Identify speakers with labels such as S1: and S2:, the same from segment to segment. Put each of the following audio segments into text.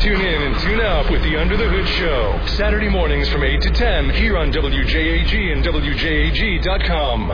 S1: Tune in and tune up with the Under the Hood Show. Saturday mornings from 8 to 10 here on WJAG and WJAG.com.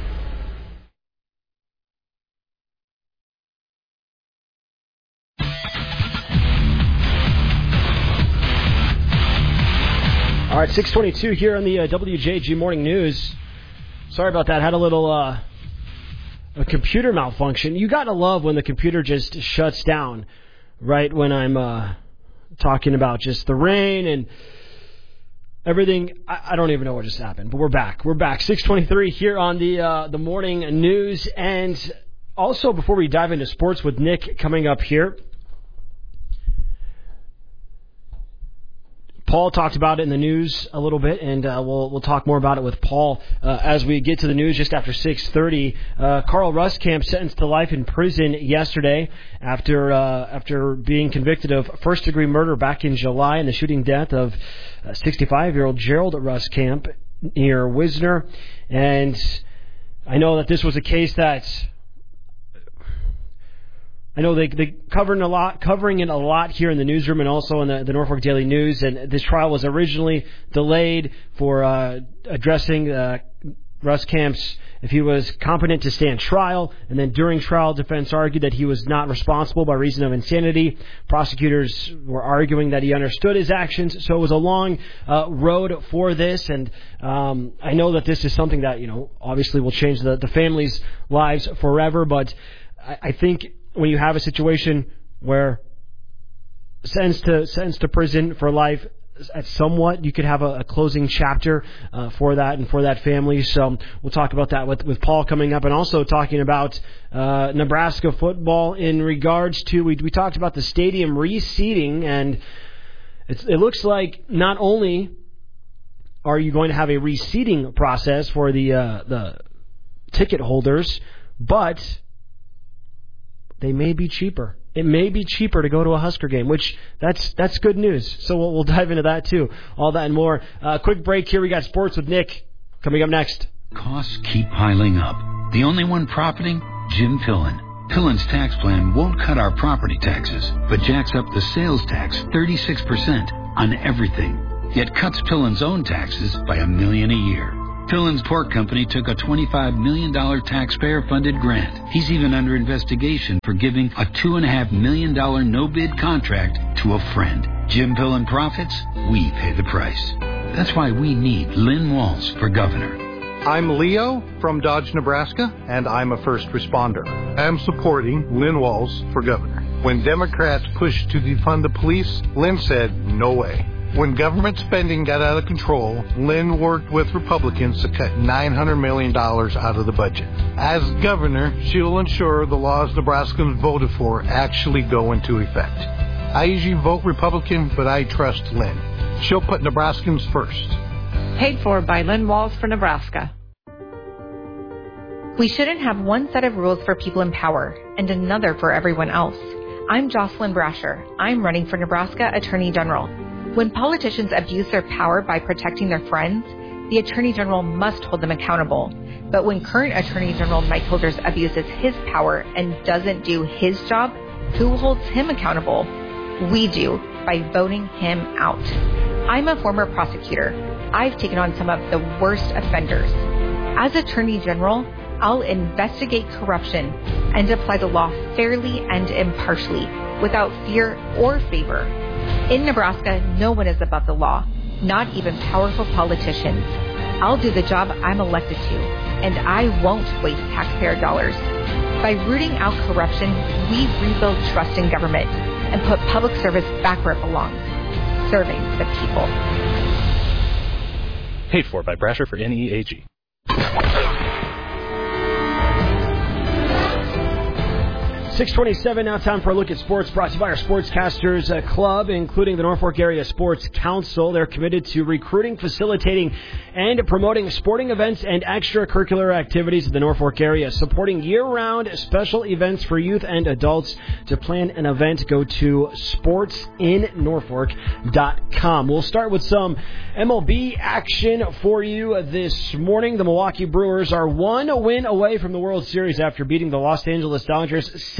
S2: All right, 6:22 here on the WJAG Morning News. Sorry about that. Had a little a computer malfunction. You got to love when the computer just shuts down right when I'm talking about just the rain and everything. I don't even know what just happened, but we're back. We're back. 6:23 here on the morning news. And also, before we dive into sports with Nick coming up here, Paul talked about it in the news a little bit, and we'll talk more about it with Paul as we get to the news just after 6:30. Carl Ruskamp sentenced to life in prison yesterday after being convicted of first-degree murder back in July in the shooting death of 65-year-old Gerald Ruskamp near Wisner. And I know that this was a case that I know they covering it a lot here in the newsroom and also in the Norfolk Daily News. And this trial was originally delayed for addressing Ruskamp's if he was competent to stand trial. And then during trial, defense argued that he was not responsible by reason of insanity. Prosecutors were arguing that he understood his actions. So it was a long road for this. And I know that this is something that, obviously will change the family's lives forever. But I think when you have a situation where sentenced to prison for life, at somewhat you could have a closing chapter for that and for that family. So we'll talk about that with Paul coming up, and also talking about Nebraska football in regards to we talked about the stadium reseating, and it looks like not only are you going to have a reseating process for the ticket holders, but they may be cheaper. It may be cheaper to go to a Husker game, which that's good news. So we'll dive into that too. All that and more. Quick break here. We got sports with Nick coming up next.
S3: Costs keep piling up. The only one profiting? Jim Pillen. Pillen's tax plan won't cut our property taxes, but jacks up the sales tax 36% on everything. Yet cuts Pillen's own taxes by $1 million a year. Pillen's Pork Company took a $25 million taxpayer-funded grant. He's even under investigation for giving a $2.5 million no-bid contract to a friend. Jim Pillen profits, we pay the price. That's why we need Lynn Walls for governor.
S4: I'm Leo from Dodge, Nebraska, and I'm a first responder. I'm supporting Lynn Walls for governor. When Democrats pushed to defund the police, Lynn said, no way. When government spending got out of control, Lynn worked with Republicans to cut $900 million out of the budget. As governor, she'll ensure the laws Nebraskans voted for actually go into effect. I usually vote Republican, but I trust Lynn. She'll put Nebraskans first.
S5: Paid for by Lynn Walls for Nebraska. We shouldn't have one set of rules for people in power and another for everyone else. I'm Jocelyn Brasher. I'm running for Nebraska Attorney General. When politicians abuse their power by protecting their friends, the Attorney General must hold them accountable. But when current Attorney General Mike Holders abuses his power and doesn't do his job, who holds him accountable? We do, by voting him out. I'm a former prosecutor. I've taken on some of the worst offenders. As Attorney General, I'll investigate corruption and apply the law fairly and impartially, without fear or favor. In Nebraska, no one is above the law, not even powerful politicians. I'll do the job I'm elected to, and I won't waste taxpayer dollars. By rooting out corruption, we rebuild trust in government and put public service back where it belongs, serving the people.
S6: Paid for by Brasher for NEAG.
S2: 6:27 now, time for a look at sports, brought to you by our Sportscasters Club, including the Norfolk Area Sports Council. They're committed to recruiting, facilitating, and promoting sporting events and extracurricular activities in the Norfolk area, supporting year-round special events for youth and adults. To plan an event, go to sportsinnorfolk.com. We'll start with some MLB action for you this morning. The Milwaukee Brewers are one win away from the World Series after beating the Los Angeles Dodgers 6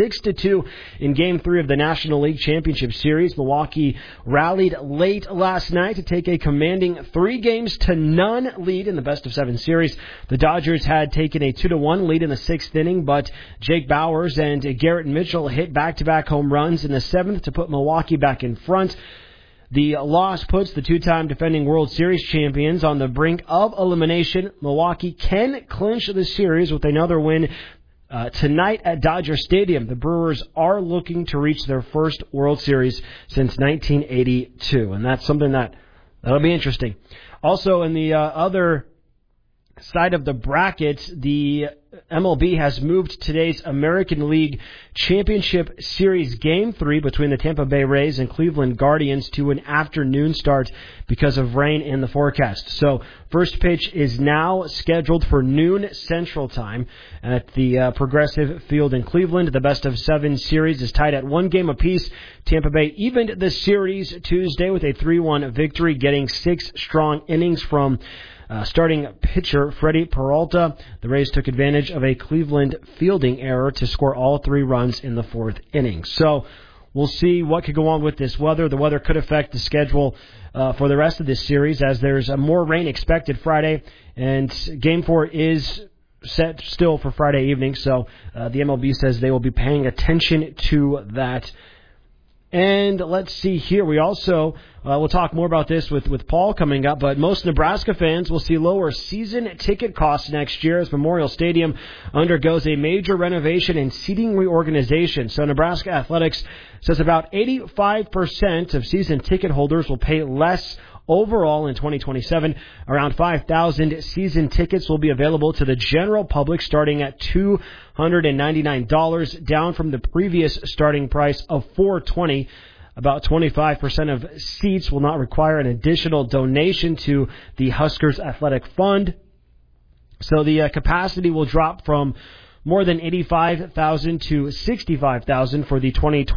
S2: 6-2 in Game 3 of the National League Championship Series. Milwaukee rallied late last night to take a commanding 3-0 lead in the best-of-7 series. The Dodgers had taken a 2-1 lead in the 6th inning, but Jake Bauers and Garrett Mitchell hit back-to-back home runs in the 7th to put Milwaukee back in front. The loss puts the two-time defending World Series champions on the brink of elimination. Milwaukee can clinch the series with another win tonight at Dodger Stadium. The Brewers are looking to reach their first World Series since 1982, and that's something that'll be interesting. Also, in the other side of the bracket, the MLB has moved today's American League Championship Series Game 3 between the Tampa Bay Rays and Cleveland Guardians to an afternoon start because of rain in the forecast. So first pitch is now scheduled for noon Central Time at the Progressive Field in Cleveland. The best-of-7 series is tied at 1 game apiece. Tampa Bay evened the series Tuesday with a 3-1 victory, getting 6 strong innings from starting pitcher Freddie Peralta. The Rays took advantage of a Cleveland fielding error to score all 3 runs in the 4th inning. So we'll see what could go on with this weather. The weather could affect the schedule for the rest of this series, as there's more rain expected Friday, and Game 4 is set still for Friday evening. So the MLB says they will be paying attention to that. And let's see here. We also we'll talk more about this with Paul coming up, but most Nebraska fans will see lower season ticket costs next year as Memorial Stadium undergoes a major renovation and seating reorganization. So Nebraska Athletics says about 85% of season ticket holders will pay less overall in 2027. Around 5,000 season tickets will be available to the general public starting at $299, down from the previous starting price of $420. About 25% of seats will not require an additional donation to the Huskers Athletic Fund. So the capacity will drop from more than 85,000 to 65,000 for the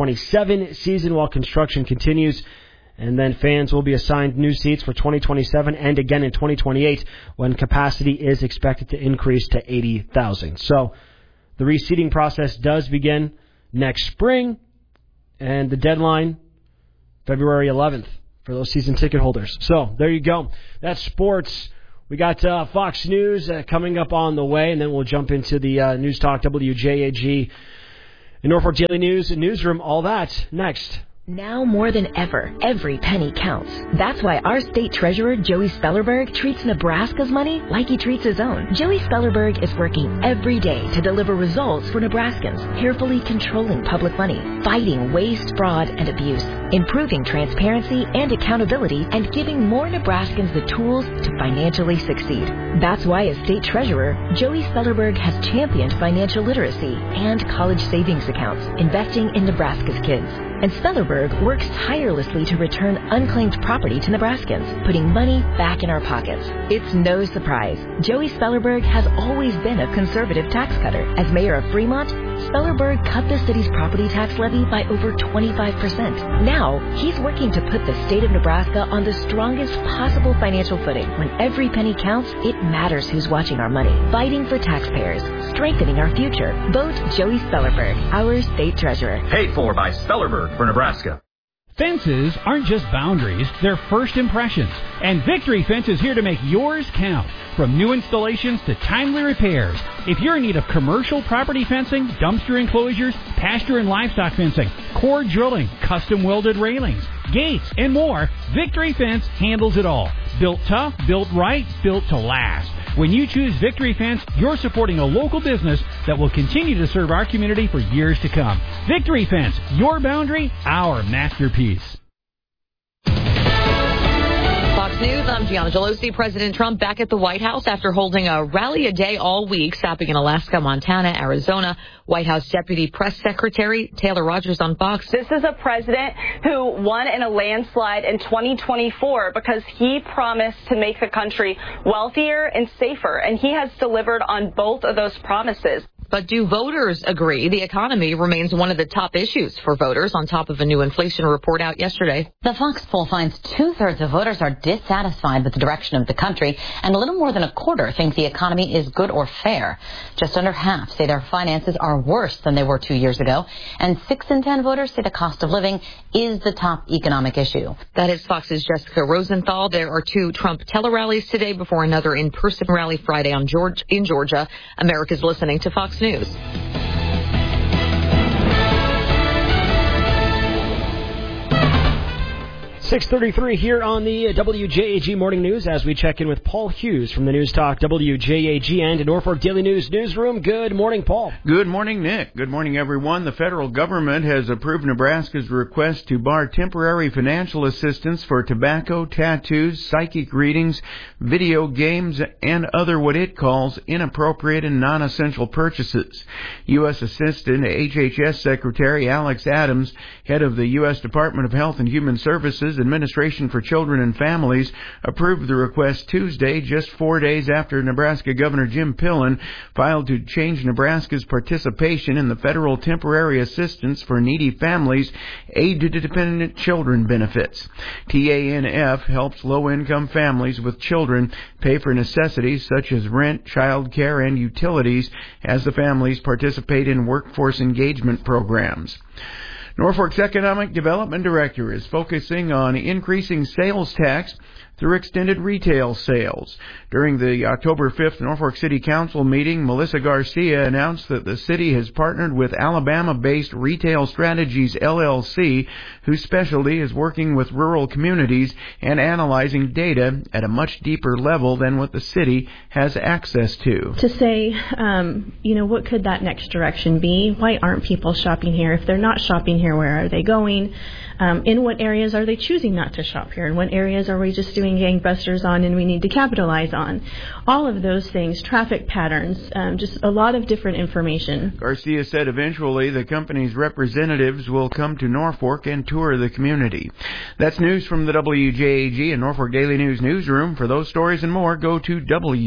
S2: 2027 season while construction continues. And then fans will be assigned new seats for 2027 and again in 2028 when capacity is expected to increase to 80,000. So the reseating process does begin next spring, and the deadline, February 11th, for those season ticket holders. So there you go. That's sports. We got Fox News coming up on the way, and then we'll jump into the News Talk WJAG and Norfolk Daily News and Newsroom. All that next.
S7: Now more than ever, every penny counts. That's why our state treasurer, Joey Spellerberg, treats Nebraska's money like he treats his own. Joey Spellerberg is working every day to deliver results for Nebraskans, carefully controlling public money, fighting waste, fraud, and abuse, improving transparency and accountability, and giving more Nebraskans the tools to financially succeed. That's why as state treasurer, Joey Spellerberg has championed financial literacy and college savings accounts, investing in Nebraska's kids. And Spellerberg works tirelessly to return unclaimed property to Nebraskans, putting money back in our pockets. It's no surprise. Joey Spellerberg has always been a conservative tax cutter. As mayor of Fremont, Spellerberg cut the city's property tax levy by over 25%. Now, he's working to put the state of Nebraska on the strongest possible financial footing. When every penny counts, it matters who's watching our money. Fighting for taxpayers, strengthening our future. Vote Joey Spellerberg, our state treasurer.
S8: Paid for by Spellerberg for Nebraska.
S9: Fences aren't just boundaries, they're first impressions. And Victory Fence is here to make yours count. From new installations to timely repairs. If you're in need of commercial property fencing, dumpster enclosures, pasture and livestock fencing, cord drilling, custom welded railings, gates, and more, Victory Fence handles it all. Built tough, built right, built to last. When you choose Victory Fence, you're supporting a local business that will continue to serve our community for years to come. Victory Fence, your boundary, our masterpiece.
S10: Fox News, I'm Gianna Gelosi. President Trump back at the White House after holding a rally-a-day all week, stopping in Alaska, Montana, Arizona. White House Deputy Press Secretary Taylor Rogers on Fox.
S11: This is a president who won in a landslide in 2024 because he promised to make the country wealthier and safer, and he has delivered on both of those promises.
S10: But do voters agree? The economy remains one of the top issues for voters on top of a new inflation report out yesterday.
S12: The Fox poll finds 2/3 of voters are dissatisfied with the direction of the country, and a little more than a quarter think the economy is good or fair. Just under half say their finances are worse than they were 2 years ago, and 6 in 10 voters say the cost of living is the top economic issue.
S10: That is Fox's Jessica Rosenthal. There are 2 Trump tele-rallies today before another in-person rally Friday in Georgia. America's listening to Fox News.
S2: 6:33 here on the WJAG Morning News as we check in with Paul Hughes from the News Talk WJAG and Norfolk Daily News Newsroom. Good morning, Paul.
S13: Good morning, Nick. Good morning, everyone. The federal government has approved Nebraska's request to bar temporary financial assistance for tobacco, tattoos, psychic readings, video games, and other what it calls inappropriate and non-essential purchases. U.S. Assistant HHS Secretary Alex Adams, head of the U.S. Department of Health and Human Services Administration for Children and Families, approved the request Tuesday, just 4 days after Nebraska Governor Jim Pillen filed to change Nebraska's participation in the federal temporary assistance for needy families aid to dependent children benefits. TANF helps low-income families with children pay for necessities such as rent, child care, and utilities as the families participate in workforce engagement programs. Norfolk's Economic Development Director is focusing on increasing sales tax through extended retail sales. During the October 5th Norfolk City Council meeting, Melissa Garcia announced that the city has partnered with Alabama-based Retail Strategies, LLC, whose specialty is working with rural communities and analyzing data at a much deeper level than what the city has access to.
S14: To say, what could that next direction be? Why aren't people shopping here? If they're not shopping here, where are they going? In what areas are they choosing not to shop here? In what areas are we just doing gangbusters on and we need to capitalize on? All of those things, traffic patterns, just a lot of different information.
S13: Garcia said eventually the company's representatives will come to Norfolk and tour the community. That's news from the WJAG and Norfolk Daily News Newsroom. For those stories and more, go to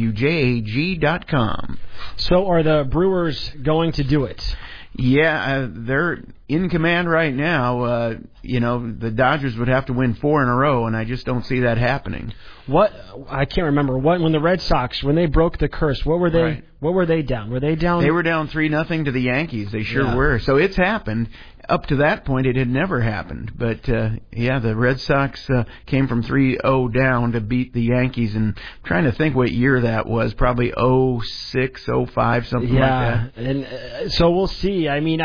S13: WJAG.com.
S2: So are the Brewers going to do it?
S13: Yeah, they're in command right now. The Dodgers would have to win 4 in a row, and I just don't see that happening.
S2: I can't remember when the Red Sox, when they broke the curse, what were they? Right. What were they down? Were they down?
S13: They were down 3-0 to the Yankees. They sure were. So it's happened. Up to that point, it had never happened. But the Red Sox came from 3-0 down to beat the Yankees. And I'm trying to think what year that was. Probably 06, 05, something like that.
S2: And so we'll see. I mean,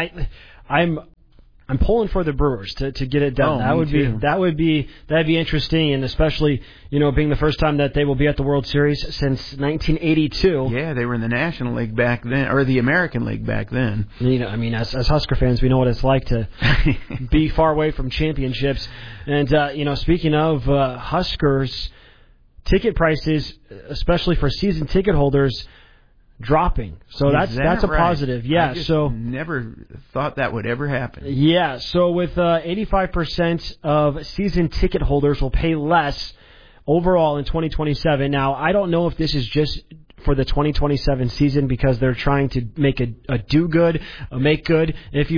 S2: I'm pulling for the Brewers to get it done. That'd be interesting, and especially being the first time that they will be at the World Series since 1982.
S13: Yeah, they were in the National League back then, or the American League back then.
S2: As Husker fans, we know what it's like to be far away from championships. And speaking of Huskers, ticket prices, especially for season ticket holders, dropping. So that's a
S13: right?
S2: positive. Yeah.
S13: I just never thought that would ever happen.
S2: Yeah. So with 85% of season ticket holders will pay less overall in 2027. Now, I don't know if this is just for the 2027 season because they're trying to make a do good, a make good, if you